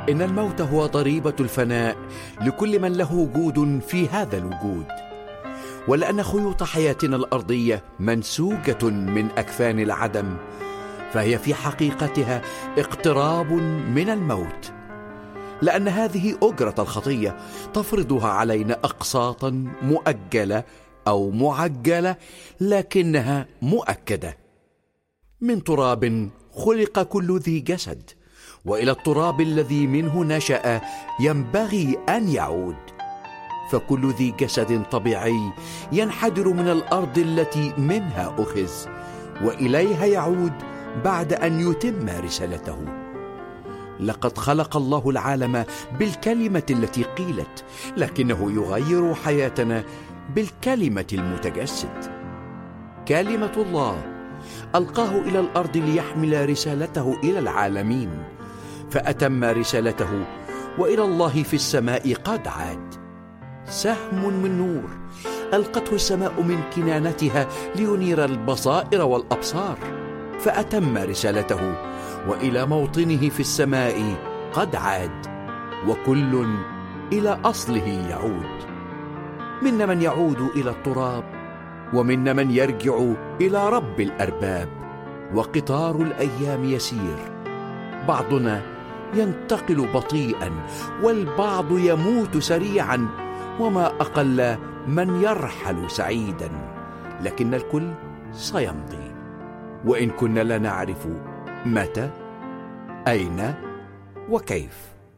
إن الموت هو ضريبة الفناء لكل من له وجود في هذا الوجود، ولأن خيوط حياتنا الأرضية منسوجة من أكفان العدم، فهي في حقيقتها اقتراب من الموت، لأن هذه أجرة الخطية تفرضها علينا أقساطا مؤجلة أو معجلة، لكنها مؤكدة. من تراب خلق كل ذي جسد، وإلى التراب الذي منه نشأ ينبغي أن يعود. فكل ذي جسد طبيعي ينحدر من الأرض التي منها أخذ، وإليها يعود بعد أن يتم رسالته. لقد خلق الله العالم بالكلمة التي قيلت، لكنه يغير حياتنا بالكلمة المتجسد. كلمة الله ألقاه إلى الأرض ليحمل رسالته إلى العالمين، فأتم رسالته، وإلى الله في السماء قد عاد. سهم من نور ألقته السماء من كنانتها لينير البصائر والأبصار، فأتم رسالته، وإلى موطنه في السماء قد عاد، وكل إلى أصله يعود. منا من يعود إلى التراب، ومنا من يرجع إلى رب الأرباب، وقطار الأيام يسير. بعضنا ينتقل بطيئا، والبعض يموت سريعا، وما أقل من يرحل سعيدا، لكن الكل سيمضي، وإن كنا لا نعرف متى، أين، وكيف.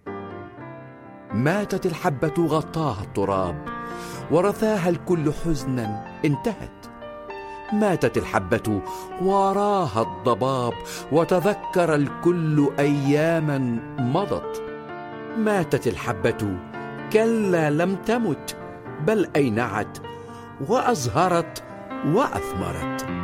ماتت الحبة غطاها التراب، ورثاها الكل حزنا انتهت. ماتت الحبة وراها الضباب، وتذكر الكل أياما مضت. ماتت الحبة كلا لم تمت، بل أينعت وأزهرت وأثمرت.